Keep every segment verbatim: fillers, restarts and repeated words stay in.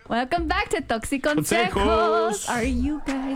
Welcome back to Toxic Consejos. Consejos. Are you guys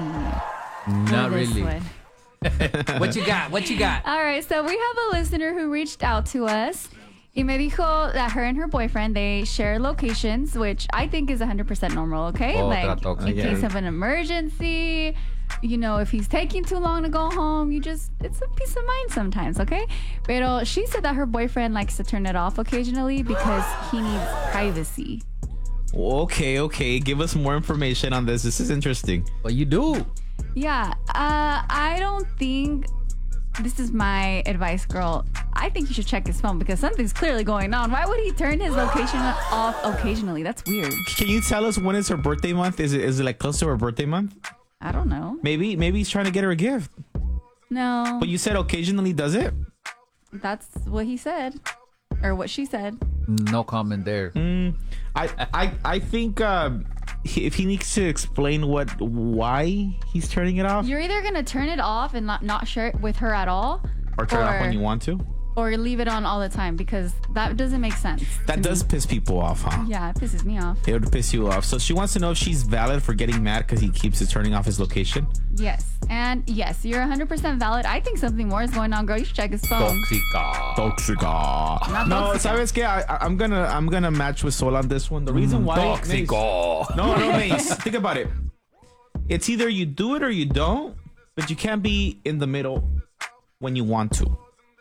ready? Not for this really. one? What you got? What you got? All right, so we have a listener who reached out to us. Y me dijo that her and her boyfriend, they share locations, which I think is one hundred percent normal, okay? Otra like, tóxica. in Yeah. case of an emergency, you know, if he's taking too long to go home, you just, it's a peace of mind sometimes, okay? Pero she said that her boyfriend likes to turn it off occasionally because he needs privacy. Okay, okay. Give us more information on this. This is interesting. What you do? Yeah, uh, I don't think, this is my advice, girl. I think you should check his phone because something's clearly going on. Why would he turn his location off occasionally? That's weird. Can you tell us when is her birthday month? Is it is it like close to her birthday month? I don't know. Maybe maybe he's trying to get her a gift. No, But you said occasionally does it? that's what he said. Or what she said. No comment there. I I I think uh, he- if he needs to explain what why he's turning it off, You're either going to turn it off and not, not share it with her at all. or turn it off when you want to. Or leave it on all the time because that doesn't make sense. That to does me. piss people off, huh? Yeah, it pisses me off. It would piss you off. So she wants to know if she's valid for getting mad because he keeps turning off his location. Yes. And yes, you're one hundred percent valid. I think something more is going on, girl. You should check his phone. Tóxica. Toxica. Not No, toxica. sabes que I, I- I'm gonna I'm gonna match with Sol on this one. The reason why Mace- Tóxico. No, no, Mace. Think about it. It's either you do it or you don't, but you can't be in the middle when you want to.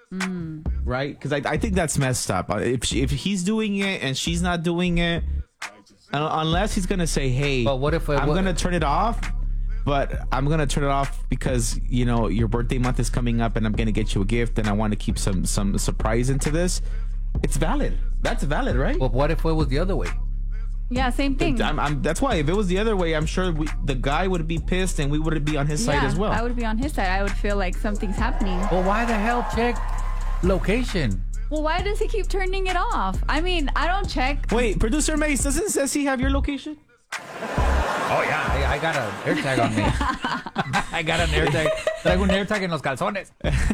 Right? Because I, I think that's messed up. Uh, If she, if he's doing it and she's not doing it, uh, unless he's gonna say, "Hey, But what if I- I'm what- gonna turn it off," but I'm gonna turn it off because you know your birthday month is coming up and I'm gonna get you a gift and I want to keep some some surprise into this. It's valid. That's valid, right? But what if it was the other way? Yeah, same thing. I'm, I'm, that's why if it was the other way, I'm sure we, the guy would be pissed and we would be on his side yeah, as well. I would be on his side. I would feel like something's happening. Well, why the hell check location? Well, why does he keep turning it off? I mean, I don't check. Wait, producer Mace, doesn't Ceci have your location? Oh, yeah. I, I got an AirTag on me. I got an AirTag. Traigo un AirTag en los calzones.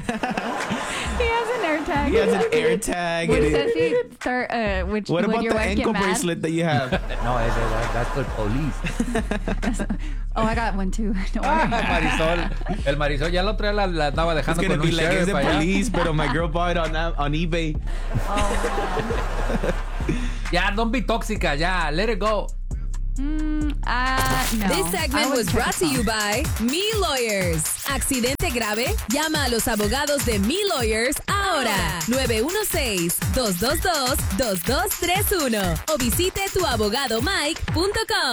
He has an AirTag. He has an air tag. Would and it- Ceci start, uh, which, what would about your the wife ankle get mad? bracelet that you have? No, ese, that, that's for police. Oh, I got one too. Don't Ah, worry. Marisol. El Marisol ya la otra vez la, la andaba It's dejando gonna con be un like, it's sheriff the allá. police, but my girl bought it on on eBay. Ya, don't be tóxica. Ya, let it go. Mm, uh, no. This segment I was wouldn't brought check to his you phone. by Me Lawyers. Accidente grave? Llama a los abogados de Me Lawyers ahora. nueve uno seis, dos dos dos, dos dos tres uno o visite tu abogado mike punto com.